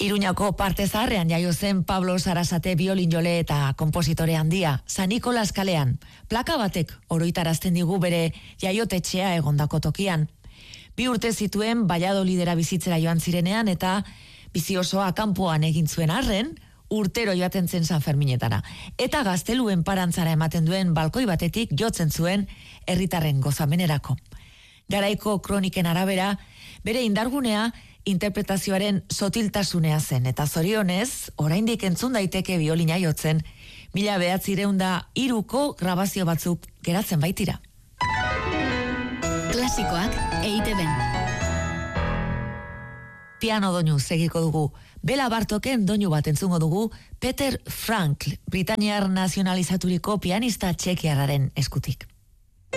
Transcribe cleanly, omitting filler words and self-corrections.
Iruñako parte zaharrean jaio zen Pablo Sarasate biolinjole eta konpositore handia, San Nikolas kalean. Plaka batek oroitarazten digu bere jaiotetxea egondako tokian. 2 urte zituen Valladolidera bizitzera joan zirenean eta bizi osoa kanpoan egin zuen arren, urtero joaten zen San Ferminetara. Eta gazteluen parantzara ematen duen balkoi batetik jotzen zuen herritarren gozamenerako. Garaiko kroniken arabera, bere indargunea interpretazioaren sotiltasunea zen, eta zorionez, oraindik entzun daiteke biolina jotzen, 1903ko grabazio batzuk geratzen baitira. Klasikoak EITB-n. Piano doinu segiko dugu. Bela Bartoken doinu bat entzungo dugu Peter Frankl, Britaniar nazionalizaturiko pianista txekiarraren eskutik.